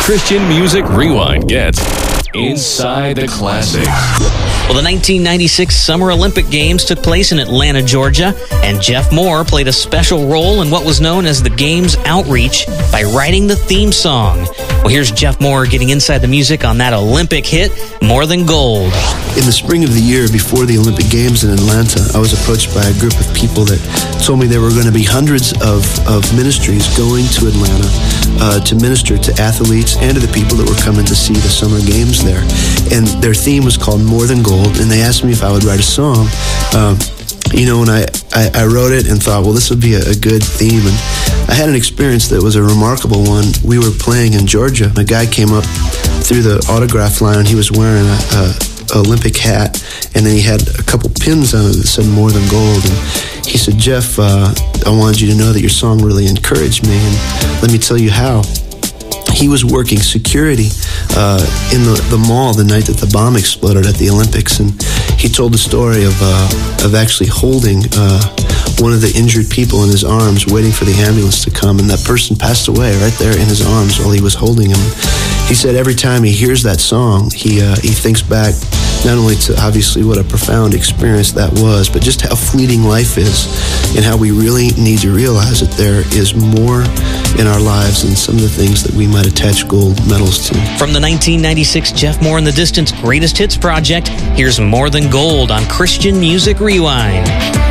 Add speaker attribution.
Speaker 1: Christian Music Rewind gets inside the classics.
Speaker 2: Well, the 1996 Summer Olympic Games took place in Atlanta, Georgia, and Jeff Moore played a special role in what was known as the Games outreach by writing the theme song. Well, here's Jeff Moore getting inside the music on that Olympic hit, More Than Gold.
Speaker 3: In the spring of the year before the Olympic Games in Atlanta, I was approached by a group of people that told me there were going to be hundreds of ministries going to Atlanta to minister to athletes and to the people that were coming to see the Summer Games there. And their theme was called More Than Gold, and they asked me if I would write a song. And I wrote it and thought, well, this would be a good theme. And I had an experience that was a remarkable one. We were playing in Georgia. A guy came up through the autograph line. He was wearing a Olympic hat, and then he had a couple pins on it that said More Than Gold. And he said, Jeff, I wanted you to know that your song really encouraged me, and let me tell you how. He was working security in the mall the night that the bomb exploded at the Olympics, and he told the story of actually holding one of the injured people in his arms, waiting for the ambulance to come, and that person passed away right there in his arms while he was holding him. He said every time he hears that song, he thinks back not only to obviously what a profound experience that was, but just how fleeting life is and how we really need to realize that there is more in our lives than some of the things that we might attach gold medals to.
Speaker 2: From the 1996 Jeff Moore and the Distance Greatest Hits project, here's More Than Gold on Christian Music Rewind.